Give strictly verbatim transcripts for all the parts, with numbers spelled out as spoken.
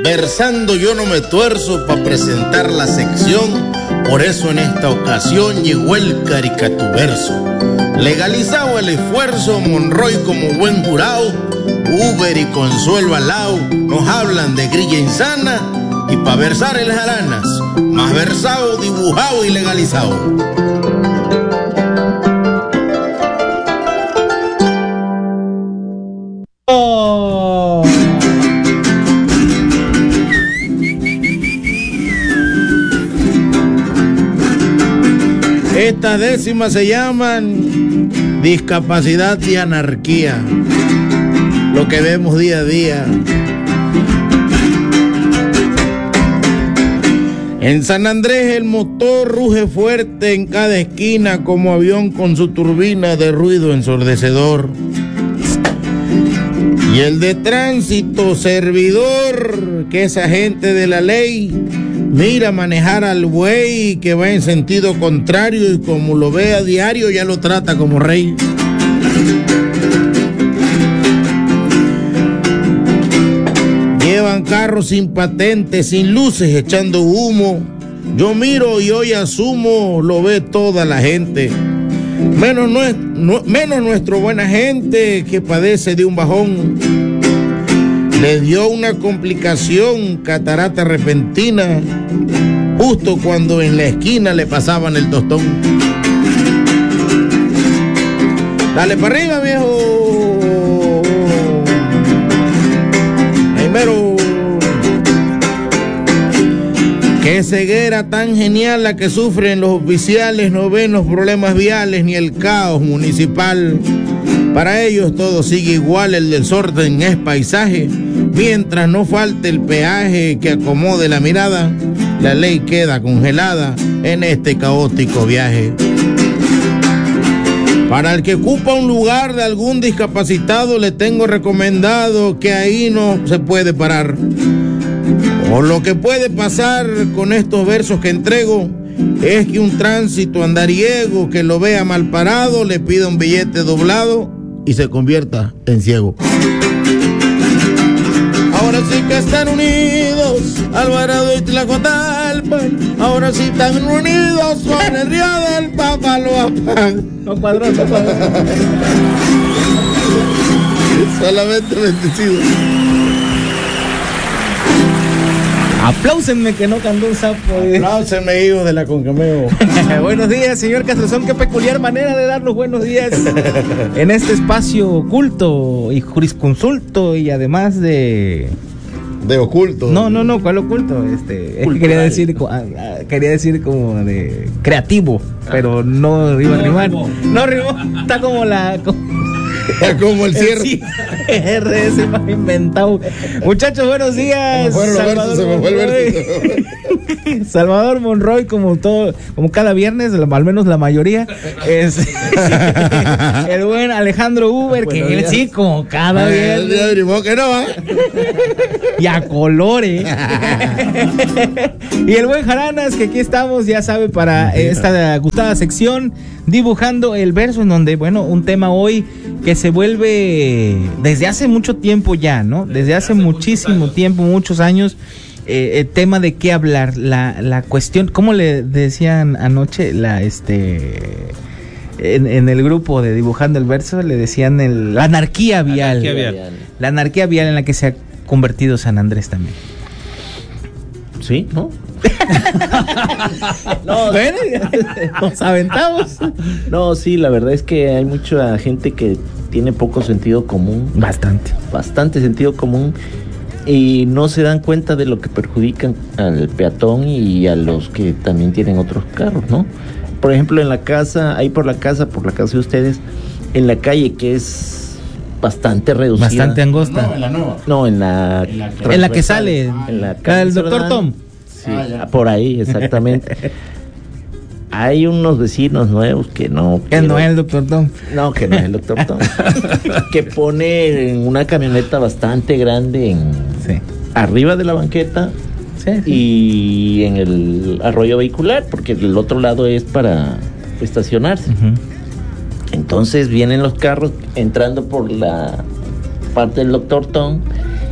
Versando yo no me tuerzo para presentar la sección, por eso en esta ocasión llegó el caricatuverso. Legalizado el esfuerzo, Monroy como buen jurado, Uber y Consuelo al lado, nos hablan de grilla insana y pa' versar el jaranas, más versado, dibujado y legalizado. Estas décimas se llaman discapacidad y anarquía, lo que vemos día a día. En San Andrés el motor ruge fuerte en cada esquina como avión con su turbina de ruido ensordecedor. Y el de tránsito servidor, que es agente de la ley, mira manejar al buey que va en sentido contrario y como lo ve a diario ya lo trata como rey. Llevan carros sin patentes, sin luces, echando humo. Yo miro y hoy asumo, lo ve toda la gente. Menos, no, no, menos nuestro buena gente que padece de un bajón. Le dio una complicación, catarata repentina, justo cuando en la esquina le pasaban el tostón. Dale para arriba, viejo. Primero. Qué ceguera tan genial la que sufren los oficiales, no ven los problemas viales ni el caos municipal. Para ellos todo sigue igual, el desorden es paisaje. Mientras no falte el peaje que acomode la mirada, la ley queda congelada en este caótico viaje. Para el que ocupa un lugar de algún discapacitado, le tengo recomendado que ahí no se puede parar. O lo que puede pasar con estos versos que entrego es que un tránsito andariego que lo vea mal parado le pida un billete doblado y se convierta en ciego. Ahora sí que están unidos Alvarado y Tlacotalpan, ahora sí están unidos con el río del Papaloapan. No cuadró, no cuadró. Solamente bendecido. Apláusenme que no cantó un sapo. Apláusenme, hijos de la Concameo. Buenos días, señor Castrozón. Qué peculiar manera de dar los buenos días en este espacio oculto y jurisconsulto y además de... De oculto. No, no, no, ¿cuál oculto? Este, es que quería decir, quería decir como de creativo, pero no iba a rimar. No rimó, está como la... Como... Como el cierre. Sí, R S más inventado. Muchachos, buenos días. Se me fueron los versos, se me fue el verso. Salvador Monroy, como todo, como cada viernes, al menos la mayoría, es el buen Alejandro Uber, que él sí, como cada viernes. Que no, ¿eh? Y a colores. Y el buen Jaranas, que aquí estamos, ya sabe, para esta gustada sección, dibujando el verso, en donde, bueno, un tema hoy que se vuelve desde hace mucho tiempo ya, ¿no? Desde hace muchísimo tiempo, muchos años, eh, el tema de qué hablar, la, la cuestión, ¿cómo le decían anoche? La, este, en, en el grupo de Dibujando el Verso, le decían el, la anarquía vial. Anarquía vial. La anarquía vial en la que se ha convertido San Andrés también. ¿Sí? ¿No? No, bueno, nos aventamos. No, sí, la verdad es que hay mucha gente que tiene poco sentido común. Bastante. Bastante sentido común. Y no se dan cuenta de lo que perjudican al peatón y a los que también tienen otros carros, ¿no? Por ejemplo, en la casa, ahí por la casa, por la casa de ustedes, en la calle que es bastante reducida. Bastante angosta. No, en la nueva. No, en la... En la que, en la que sale. En la calle del doctor Tom. Sí, ah, por ahí, exactamente. Hay unos vecinos nuevos que no... Que no es el doctor Tom. No, que no es el doctor Tom. Que pone una camioneta bastante grande en sí. arriba de la banqueta sí, sí. y en el arroyo vehicular, porque el otro lado es para estacionarse. Uh-huh. Entonces vienen los carros entrando por la parte del doctor Tom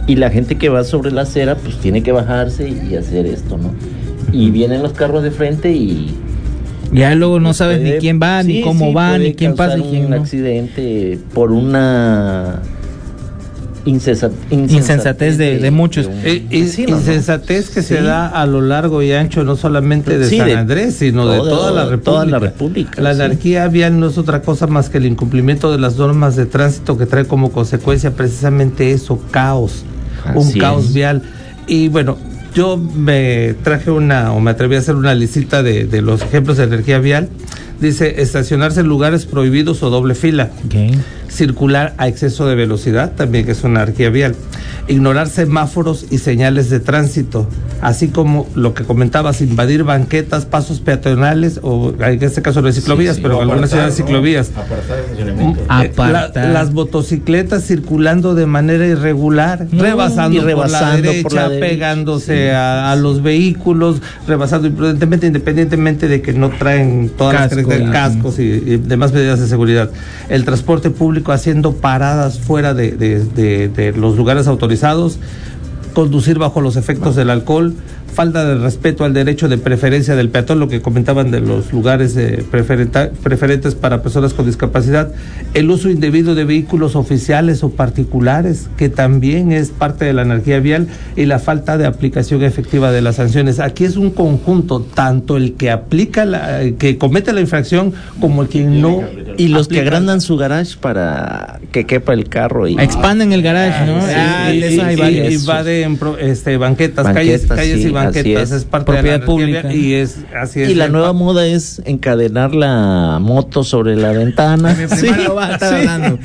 Y la gente que va sobre la acera, pues tiene que bajarse y hacer esto, ¿no? Y vienen los carros de frente y... Ya luego no sabes puede, ni quién va, sí, ni cómo sí, va, ni quién pasa y quién no. Un accidente por una insensat, insensatez, insensatez de, de muchos. De un, sí, no, insensatez que sí. se da a lo largo y ancho no solamente de sí, San Andrés, sino de, de toda, la República. Toda la República. La sí. anarquía vial no es otra cosa más que el incumplimiento de las normas de tránsito que trae como consecuencia precisamente eso, caos, Así un caos es. vial. Y bueno, yo me traje una, o me atreví a hacer una listita de, de los ejemplos de energía vial. Dice, estacionarse en lugares prohibidos o doble fila. Okay. Circular a exceso de velocidad, también que es una anarquía vial. Ignorar semáforos y señales de tránsito, así como lo que comentabas, invadir banquetas, pasos peatonales, o en este caso no hay ciclovías, sí, sí, pero en algunas ciudades ¿no? ciclovías. Apartar el estacionamiento. La, las motocicletas circulando de manera irregular, no, rebasando, rebasando por la derecha, por la derecha pegándose sí, a, a los vehículos, rebasando imprudentemente, independientemente de que no traen todas Casco, las características, cascos y, y demás medidas de seguridad. El transporte público haciendo paradas fuera de, de, de, de los lugares autorizados, conducir bajo los efectos del alcohol, falta de respeto al derecho de preferencia del peatón, lo que comentaban de los lugares eh, preferenta, preferentes para personas con discapacidad, el uso indebido de vehículos oficiales o particulares, que también es parte de la anarquía vial, y la falta de aplicación efectiva de las sanciones. Aquí es un conjunto, tanto el que aplica, la, que comete la infracción, como el que no. Y los aplica. Que agrandan su garage para que quepa el carro. Y expanden el garage, ¿no? Sí, ah, y, y, y invaden este, banquetas, banquetas, calles, calles sí. y banquetas. Es. es parte propiedad de la pública y es así es. Y la nueva moda es encadenar la moto sobre la ventana. Mi sí, lo va a estar sí. hablando.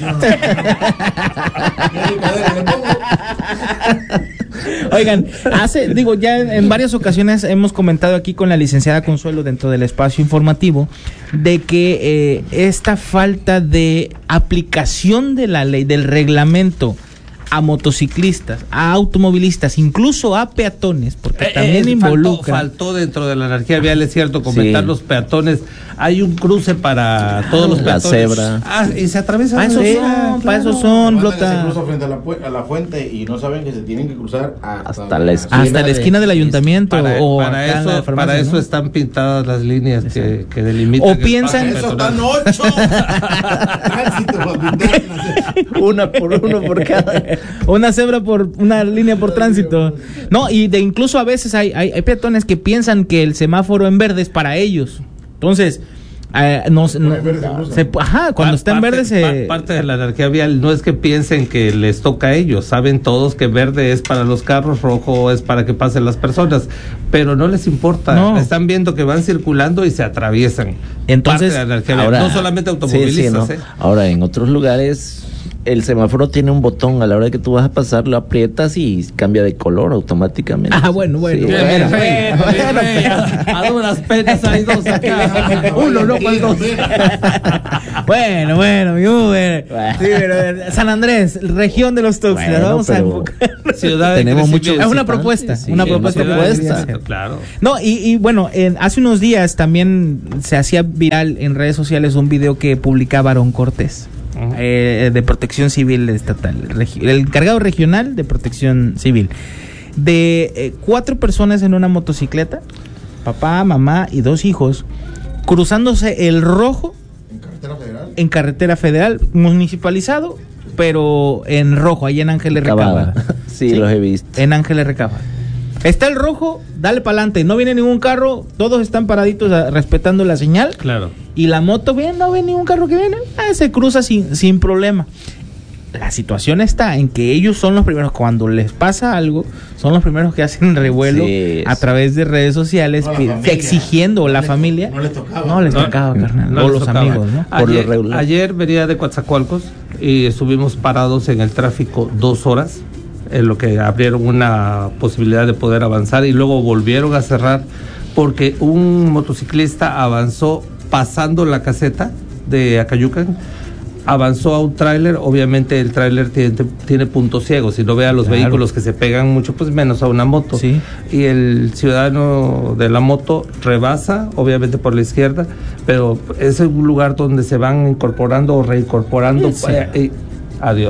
Oigan, hace, digo, ya en varias ocasiones hemos comentado aquí con la licenciada Consuelo dentro del espacio informativo de que eh, esta falta de aplicación de la ley, del reglamento a motociclistas, a automovilistas, incluso a peatones, porque eh, también eh, involucra. Faltó, faltó dentro de la anarquía vial, es cierto, comentar sí. los peatones. Hay un cruce para todos los la peatones. Cebra. Ah, y se atraviesan. Para eso son, claro. para eso son, Blota. Se cruzan frente a la, a la fuente y no saben que se tienen que cruzar hasta, hasta la esquina, hasta la esquina de, del ayuntamiento. Para, o para eso, farmacia, para eso ¿no? están pintadas las líneas que, que delimitan. O piensan. Eso están ocho. Una por uno por cada. Una cebra por una línea por tránsito. No, y de incluso a veces hay, hay, hay peatones que piensan que el semáforo en verde es para ellos. Entonces, eh, no, no se, ajá, cuando pa, está en verde se... Pa, parte de la anarquía vial no es que piensen que les toca a ellos, saben todos que verde es para los carros, rojo es para que pasen las personas, pero no les importa, no. Están viendo que van circulando y se atraviesan. Entonces, parte de la anarquía vial, no solamente automovilistas. Sí, sí, ¿no? ¿eh? Ahora, en otros lugares el semáforo tiene un botón, a la hora de que tú vas a pasar lo aprietas y cambia de color automáticamente. Ah, bueno, bueno. Sí, bueno, bueno, bueno, bueno. A duras penas hay dos acá. Uno, no, pues dos. Bueno, bueno, mi Uber. Sí, pero San Andrés, región de los Tuxtlas, bueno, vamos a enfocar. Ciudad tenemos mucho. Es una propuesta, sí, una propuesta. propuesta. Claro. No, y, y bueno, en, hace unos días también se hacía viral en redes sociales un video que publicaba Aarón Cortés. Eh, de Protección Civil Estatal, el encargado regional de Protección Civil, de eh, cuatro personas en una motocicleta, papá, mamá y dos hijos, cruzándose el rojo en carretera federal, en carretera federal municipalizado, pero en rojo, ahí en Ángeles Recámara. Sí, sí, los he visto. En Ángeles Recámara. Está el rojo, dale para adelante, no viene ningún carro, todos están paraditos a, respetando la señal. Claro. Y la moto viene, no ve ningún carro que viene, ah, se cruza sin, sin problema. La situación está en que ellos son los primeros, cuando les pasa algo, son los primeros que hacen revuelo sí, a través de redes sociales, no, pide, exigiendo no la les, familia. No les tocaba. No les tocaba, no, carnal. No o los tocaba. Amigos, ¿no? Por ayer, lo regular. Ayer venía de Coatzacoalcos y estuvimos parados en el tráfico dos horas. En lo que abrieron una posibilidad de poder avanzar y luego volvieron a cerrar porque un motociclista avanzó pasando la caseta de Acayucan, avanzó a un tráiler, obviamente el tráiler tiene, tiene puntos ciegos, si no ve a los claro. vehículos que se pegan mucho, pues menos a una moto. Sí. Y el ciudadano de la moto rebasa, obviamente por la izquierda, pero es un lugar donde se van incorporando o reincorporando. Sí. Eh, eh, adiós.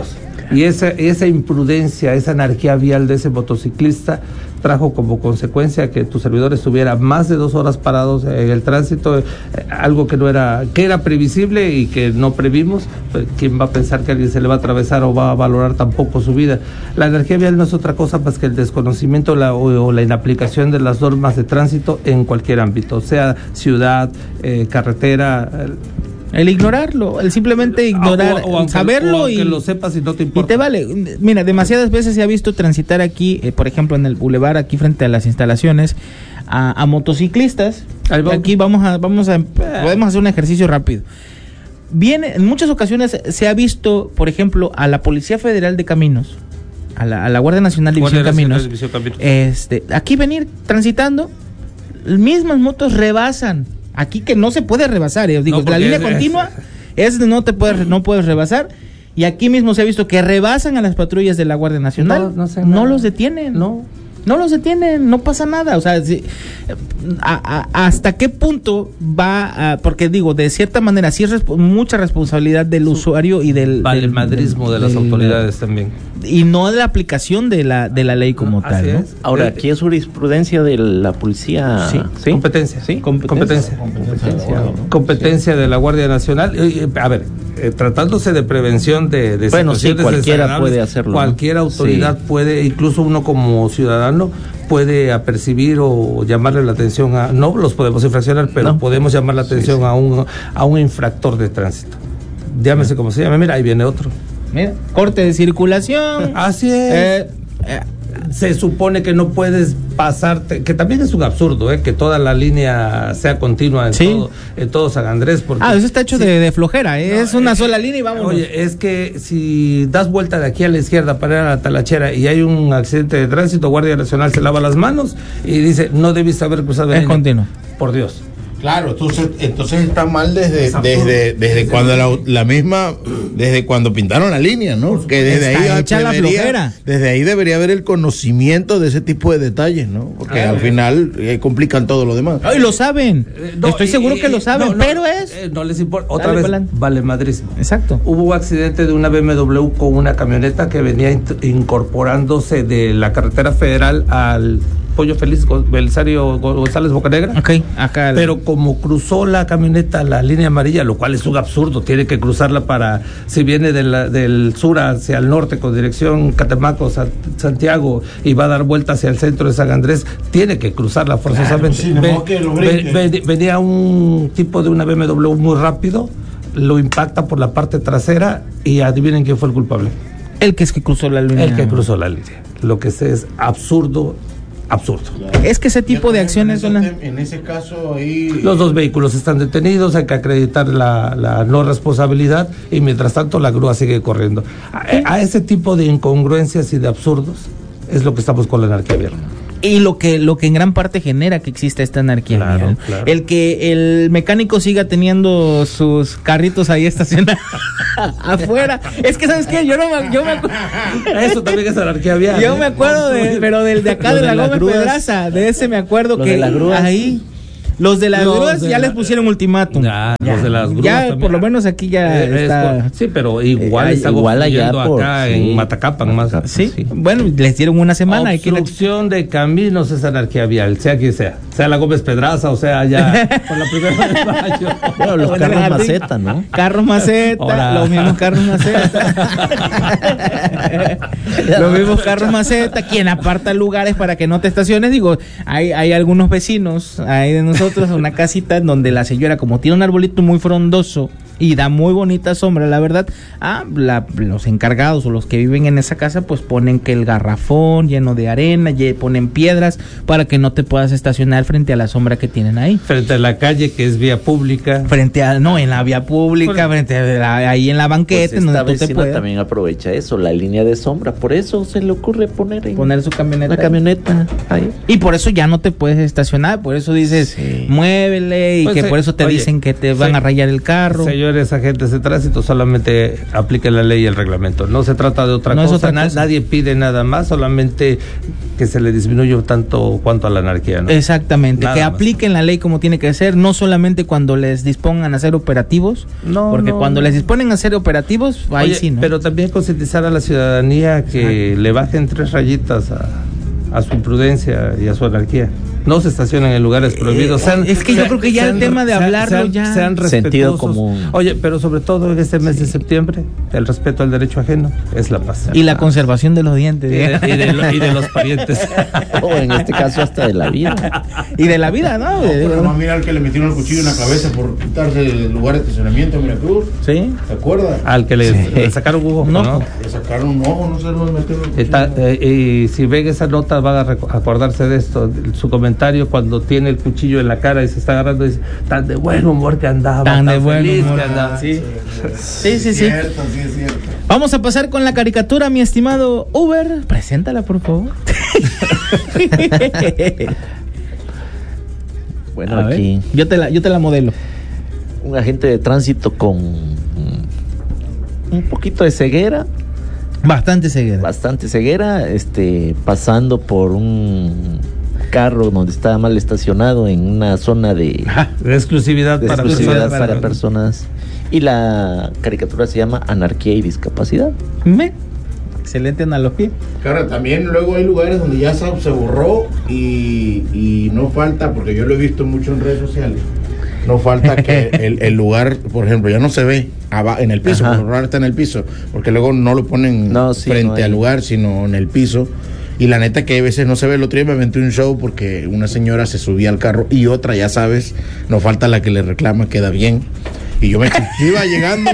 Y esa, esa imprudencia, esa anarquía vial de ese motociclista trajo como consecuencia que tu servidor estuviera más de dos horas parados en el tránsito, eh, algo que no era, que era previsible y que no previmos. Pues, ¿quién va a pensar que alguien se le va a atravesar o va a valorar tampoco su vida? La anarquía vial no es otra cosa más que el desconocimiento la, o, o la inaplicación de las normas de tránsito en cualquier ámbito, sea ciudad, eh, carretera. El ignorarlo, el simplemente ignorar, o, o aunque, saberlo o aunque y lo sepas y no te importa. Y te vale. Mira, demasiadas veces se ha visto transitar aquí, eh, por ejemplo, en el bulevar, aquí frente a las instalaciones, a, a motociclistas. Vamos. Aquí vamos a, vamos a, podemos hacer un ejercicio rápido. Viene, en muchas ocasiones se ha visto, por ejemplo, a la Policía Federal de Caminos, a la, a la Guardia Nacional División Caminos, División Caminos, este, aquí venir transitando, mismas motos rebasan. Aquí que no se puede rebasar, eh, digo, no, la línea es, continua es no te puedes, no puedes rebasar, y aquí mismo se ha visto que rebasan a las patrullas de la Guardia Nacional, no, no, no los detienen, no, no los detienen, no pasa nada, o sea, si, a, a, hasta qué punto va, a, porque digo, de cierta manera sí es resp- mucha responsabilidad del Su, usuario y del valemadrismo de las del, autoridades también, y no de la aplicación de la de la ley como no, tal, ¿no? Es. Ahora, aquí es jurisprudencia de la policía, sí, ¿sí? Competencia, sí, competencia, competencia, competencia, competencia de la Guardia Nacional. A ver, eh, tratándose de prevención de, de bueno, sí, cualquiera puede hacerlo, cualquier ¿no? autoridad sí. puede, incluso uno como ciudadano puede apercibir o llamarle la atención a, no los podemos infraccionar, pero no. podemos llamar la atención sí, sí. a un a un infractor de tránsito. Llámese como se llame, mira, ahí viene otro. Mira, corte de circulación. Así es. Eh, eh, se supone que no puedes pasarte, que también es un absurdo, eh, que toda la línea sea continua en, ¿sí? todo, en todo San Andrés. Porque, ah, eso está hecho sí. de, de flojera, ¿eh? no, es una eh, sola línea y vámonos. Oye, es que si das vuelta de aquí a la izquierda para ir a la Talachera y hay un accidente de tránsito, Guardia Nacional se lava las manos y dice, no debiste haber cruzado la línea. Es continuo. Por Dios. Claro, entonces, entonces está mal desde desde desde cuando la, la misma desde cuando pintaron la línea, ¿no? Que desde está ahí hecha debería, la flojera. Desde ahí debería haber el conocimiento de ese tipo de detalles, ¿no? Porque ah, al final eh, complican todo lo demás. Y lo saben. Eh, no, Estoy seguro eh, que lo saben, no, no, pero es eh, no les importa. Otra Dale, vez valemadrismo. Exacto. Hubo un accidente de una B M W con una camioneta que venía int- incorporándose de la carretera federal al Pollo Feliz, Belisario González Bocanegra. Ok, acá. Pero como cruzó la camioneta la línea amarilla, lo cual es un absurdo, tiene que cruzarla para, si viene de la, del sur hacia el norte con dirección Catemaco, San, Santiago, y va a dar vuelta hacia el centro de San Andrés, tiene que cruzarla forzosamente. Claro, sí, no, ven, ven, venía un tipo de una B M W muy rápido, lo impacta por la parte trasera y adivinen quién fue el culpable. El que es que cruzó la línea. El que cruzó la línea. Lo que es absurdo. Absurdo. Claro. Es que ese tipo de acciones en, ese, en ese caso ahí los dos vehículos están detenidos, hay que acreditar la, la no responsabilidad y mientras tanto la grúa sigue corriendo. A, a ese tipo de incongruencias y de absurdos es lo que estamos con la anarquía vial. Y lo que lo que en gran parte genera que exista esta anarquía claro, vial. Claro. El que el mecánico siga teniendo sus carritos ahí estacionados afuera. Es que, ¿sabes qué? Yo no me, yo me acuerdo. Eso también es anarquía vial. Yo ¿eh? me acuerdo, de, pero del de acá de, de la Gómez grúas, Pedraza, de ese me acuerdo que ahí... Los de las los grúas de ya la... les pusieron ultimátum. Ya, ya, los de las grúas. Ya, también. Por lo menos aquí ya eh, está. Es, sí, pero igual eh, está igual allá por, acá sí. en Matacapan más. ¿Sí? ¿Sí? Bueno, les dieron una semana. Obstrucción que la... de caminos es anarquía vial, sea quien sea. Sea la Gómez Pedraza o sea ya por la primera de mayo. Bueno, los bueno, carros maceta, ¿no? Carros maceta, Ahora. los mismos carros maceta. los mismos carros maceta. Quien aparta lugares para que no te estaciones. Digo, hay, hay algunos vecinos ahí de nosotros. Una casita en donde la señora, como tiene un arbolito muy frondoso y da muy bonita sombra, la verdad, ah, la, los encargados o los que viven en esa casa pues ponen que el garrafón lleno de arena, ponen piedras para que no te puedas estacionar frente a la sombra que tienen ahí. Frente a la calle que es vía pública. Frente a, no, en la vía pública, bueno, frente a la, ahí en la banqueta. Pues esta donde tú te puedes... también aprovecha eso, la línea de sombra, por eso se le ocurre poner ahí poner su camioneta. La camioneta ahí. Y por eso ya no te puedes estacionar, por eso dices, sí. muévele y pues que se, por eso te oye, dicen que te van se, a rayar el carro. Señor señores agentes de tránsito, solamente apliquen la ley y el reglamento. No se trata de otra no cosa. Es otra Na- cosa. Nadie pide nada más, solamente que se le disminuya tanto cuanto a la anarquía, ¿no? Exactamente, Nada que más. apliquen la ley como tiene que ser, no solamente cuando les dispongan a hacer operativos, No, porque no, cuando no. les disponen a hacer operativos, ahí Oye, sí, ¿no? Pero también concientizar a la ciudadanía que le bajen tres rayitas a, a su imprudencia y a su anarquía. No se estacionen en lugares prohibidos. Sean- es que yo creo que ya el sean- tema de sean- hablarlo sean- ya- sean Sentido respetuosos. común. Oye, pero sobre todo en este mes de septiembre, el respeto al derecho ajeno es la paz. Y la conservación de los dientes. Y de, y de lo- y de los parientes. O en este caso hasta de la vida. Y de la vida, ¿no? De- de- Pero no, mira al que le metieron el cuchillo en la cabeza por quitarse el lugar de estacionamiento en Miracruz. Sí. ¿Te acuerdas? Al que le, Sí. le sacaron un ojo, Un ¿no? ojo. Le sacaron un ojo, no se lo metieron el cuchillo. Está, eh, y si ven esa nota van a reco- acordarse de esto, de su comentario cuando tiene el cuchillo en la cara y se está agarrando y dice, tan de buen humor que andaba, Tan tan, de buen feliz humor, que andaba. sí. Sí, sí, sí. Cierto, sí, es cierto. Vamos a pasar con la caricatura, mi estimado Uber. Preséntala, por favor. Bueno, A ver, aquí yo te la, yo te la modelo. un agente de tránsito con un poquito de ceguera, Bastante ceguera. bastante ceguera, este, pasando por un carro donde estaba mal estacionado en una zona de, De exclusividad, de para exclusividad personas. para personas. Y la caricatura se llama Anarquía y Discapacidad. ¿Me? Excelente analogía. Claro, también luego hay lugares donde ya se, se borró y, y no falta, porque yo lo he visto mucho en redes sociales, no falta que el, el lugar, por ejemplo, ya no se ve aba- en el piso, Ajá. por lo raro está en el piso, porque luego no lo ponen No, sí, frente no hay. al lugar, sino en el piso. Y la neta que a veces no se ve. El otro día me aventé un show porque una señora se subía al carro y otra, ya sabes, no falta la que le reclama, queda bien. Y yo me iba llegando,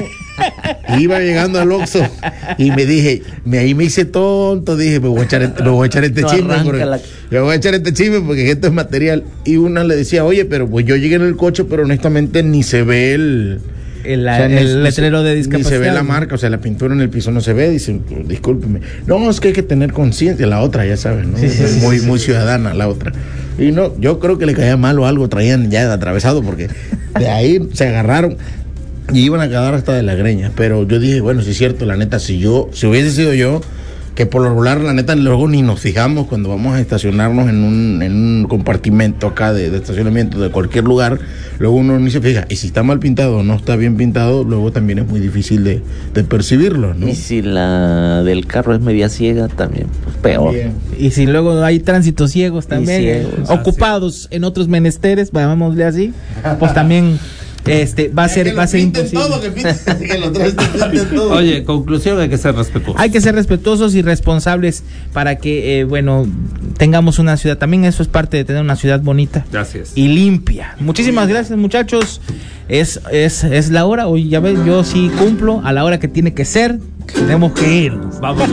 iba llegando al Oxxo y me dije, me, ahí me hice tonto, dije, me voy a echar, este- me voy a echar este No chisme, arranca porque, la- me voy a echar este chisme porque esto es material. Y una le decía, oye, pero pues yo llegué en el coche, pero honestamente ni se ve el... El, o sea, ni- el ni letrero se- de discapacidad. Ni se ve la marca, o sea, la pintura en el piso no se ve. Dice, discúlpeme. No, es que hay que tener conciencia. La otra, ya sabes, ¿no? Sí, sí, sí, muy, sí, muy sí. ciudadana, la otra. Y no, yo creo que le caía mal o algo, traían ya atravesado, porque de ahí se agarraron y iban a quedar hasta de la greña. Pero yo dije, bueno, sí es cierto, la neta, si yo, si hubiese sido yo, que por lo regular, la neta, luego ni nos fijamos cuando vamos a estacionarnos en un, en un compartimento acá de, de estacionamiento de cualquier lugar, luego uno ni se fija. Y si está mal pintado o no está bien pintado, luego también es muy difícil de, de percibirlo, ¿no? Y si la del carro es media ciega, también, pues peor. Bien. Y si luego hay tránsitos ciegos también, Y eh, ciegos. ocupados en otros menesteres, llamémosle así, pues también este va a ser, va a ser imposible. que pinten, que lo traes, pinten todo. Oye, conclusión, hay que ser respetuosos. Hay que ser respetuosos y responsables para que, eh, bueno, tengamos una ciudad. También eso es parte de tener una ciudad bonita Gracias. y limpia. Muchísimas gracias, muchachos. Es, es, es la hora. Hoy ya ves, yo sí cumplo a la hora que tiene que ser. Tenemos que ir. Vamos.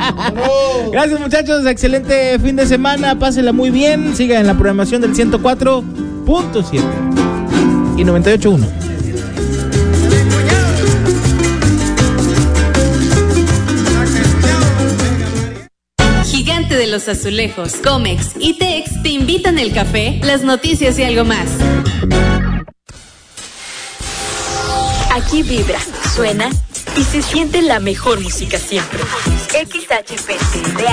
Gracias, muchachos. Excelente fin de semana. Pásenla muy bien. Sigan en la programación del ciento cuatro punto siete y noventa y ocho punto uno. Gigante de los Azulejos, Comex y Tex te invitan el café, las noticias y algo más. Aquí vibra, suena y se siente la mejor música siempre. X H P T de